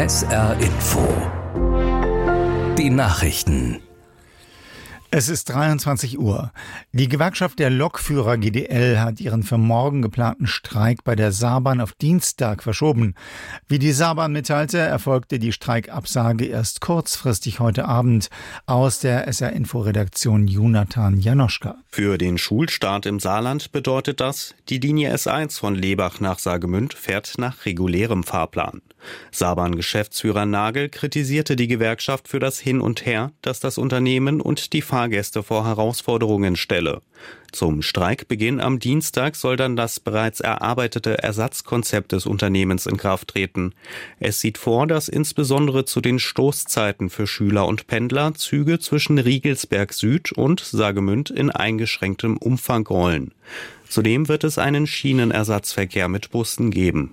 SR Info. Die Nachrichten. Es ist 23 Uhr. Die Gewerkschaft der Lokführer GDL hat ihren für morgen geplanten Streik bei der Saarbahn auf Dienstag verschoben. Wie die Saarbahn mitteilte, erfolgte die Streikabsage erst kurzfristig heute Abend. Aus der SR-Info-Redaktion Jonathan Janoschka. Für den Schulstart im Saarland bedeutet das, die Linie S1 von Lebach nach Saargemünd fährt nach regulärem Fahrplan. Saarbahn-Geschäftsführer Nagel kritisierte die Gewerkschaft für das Hin und Her, das das Unternehmen und die Fahrgäste vor Herausforderungen stelle. Zum Streikbeginn am Dienstag soll dann das bereits erarbeitete Ersatzkonzept des Unternehmens in Kraft treten. Es sieht vor, dass insbesondere zu den Stoßzeiten für Schüler und Pendler Züge zwischen Riegelsberg Süd und Saargemünd in eingeschränktem Umfang rollen. Zudem wird es einen Schienenersatzverkehr mit Bussen geben.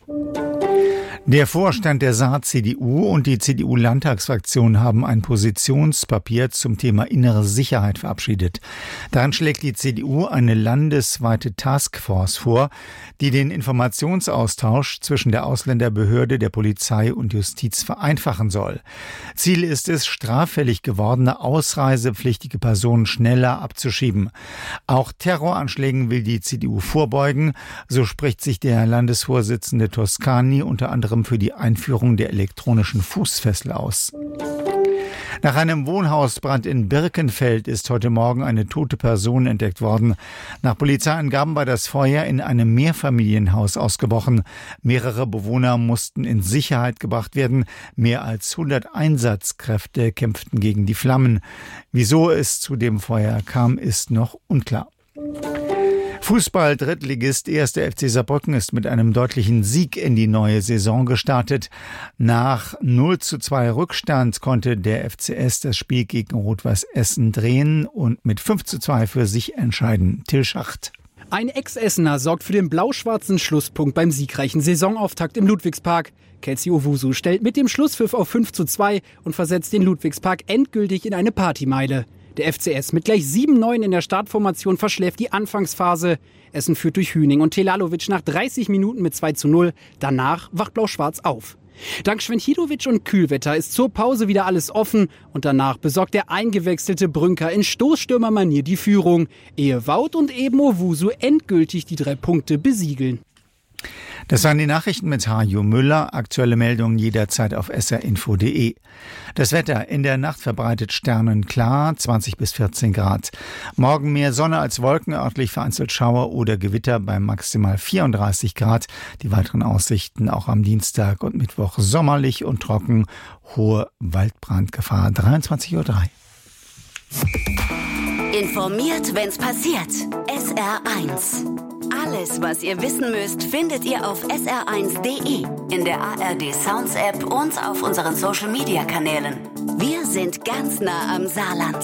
Der Vorstand der Saar-CDU und die CDU-Landtagsfraktion haben ein Positionspapier zum Thema innere Sicherheit verabschiedet. Darin schlägt die CDU eine landesweite Taskforce vor, die den Informationsaustausch zwischen der Ausländerbehörde, der Polizei und Justiz vereinfachen soll. Ziel ist es, straffällig gewordene ausreisepflichtige Personen schneller abzuschieben. Auch Terroranschlägen will die CDU vorbeugen. So spricht sich der Landesvorsitzende Toscani unter anderem für die Einführung der elektronischen Fußfessel aus. Nach einem Wohnhausbrand in Birkenfeld ist heute Morgen eine tote Person entdeckt worden. Nach Polizeiangaben war das Feuer in einem Mehrfamilienhaus ausgebrochen. Mehrere Bewohner mussten in Sicherheit gebracht werden. Mehr als 100 Einsatzkräfte kämpften gegen die Flammen. Wieso es zu dem Feuer kam, ist noch unklar. Fußball-Drittligist 1. FC Saarbrücken ist mit einem deutlichen Sieg in die neue Saison gestartet. Nach 0:2 Rückstand konnte der FCS das Spiel gegen Rot-Weiß Essen drehen und mit 5:2 für sich entscheiden. Till Schacht. Ein Ex-Essener sorgt für den blau-schwarzen Schlusspunkt beim siegreichen Saisonauftakt im Ludwigspark. Kelsey Owusu stellt mit dem Schlusspfiff auf 5:2 und versetzt den Ludwigspark endgültig in eine Partymeile. Der FCS mit gleich 7-9 in der Startformation verschläft die Anfangsphase. Essen führt durch Hüning und Telalovic nach 30 Minuten mit 2:0. Danach wacht Blau-Schwarz auf. Dank Schwenchidovic und Kühlwetter ist zur Pause wieder alles offen und danach besorgt der eingewechselte Brünker in Stoßstürmermanier die Führung, ehe Wout und eben Owusu endgültig die 3 Punkte besiegeln. Das waren die Nachrichten mit Hajo Müller. Aktuelle Meldungen jederzeit auf srinfo.de. Das Wetter: in der Nacht verbreitet sternenklar, 20 bis 14 Grad. Morgen mehr Sonne als Wolken, örtlich vereinzelt Schauer oder Gewitter bei maximal 34 Grad. Die weiteren Aussichten auch am Dienstag und Mittwoch sommerlich und trocken. Hohe Waldbrandgefahr. 23:03 Uhr. Informiert, wenn's passiert. SR1. Alles, was ihr wissen müsst, findet ihr auf sr1.de, in der ARD Sounds App und auf unseren Social Media Kanälen. Wir sind ganz nah am Saarland.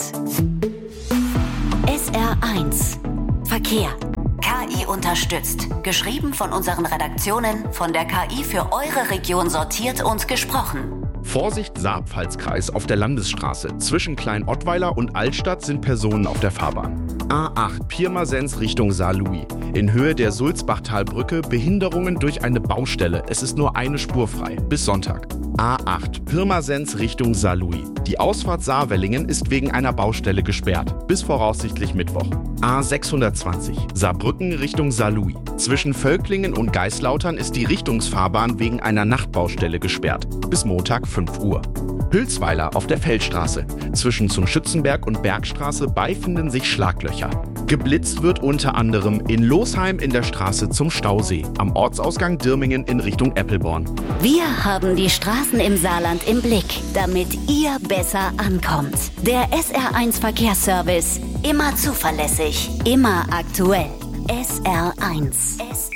SR1 Verkehr. KI unterstützt. Geschrieben von unseren Redaktionen, von der KI für eure Region sortiert und gesprochen. Vorsicht, Saar-Pfalz-Kreis. Auf der Landesstraße zwischen Klein-Ottweiler und Altstadt sind Personen auf der Fahrbahn. A8 Pirmasens Richtung Saarlouis. In Höhe der Sulzbachtalbrücke Behinderungen durch eine Baustelle. Es ist nur eine Spur frei. Bis Sonntag. A8 Pirmasens Richtung Saarlouis. Die Ausfahrt Saarwellingen ist wegen einer Baustelle gesperrt. Bis voraussichtlich Mittwoch. A620 Saarbrücken Richtung Saarlouis. Zwischen Völklingen und Geislautern ist die Richtungsfahrbahn wegen einer Nachtbaustelle gesperrt. Bis Montag 5 Uhr. Hülsweiler auf der Feldstraße. Zwischen zum Schützenberg und Bergstraße befinden sich Schlaglöcher. Geblitzt wird unter anderem in Losheim in der Straße zum Stausee, am Ortsausgang Dirmingen in Richtung Eppelborn. Wir haben die Straßen im Saarland im Blick, damit ihr besser ankommt. Der SR1 Verkehrsservice. Immer zuverlässig, immer aktuell. SR1.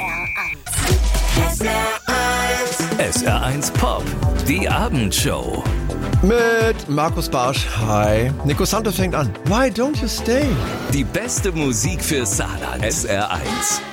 SR1. SR1 Pop, die Abendshow. Mit Markus Barsch. Hi. Nico Santos fängt an. Why don't you stay? Die beste Musik für Saarland. SR1.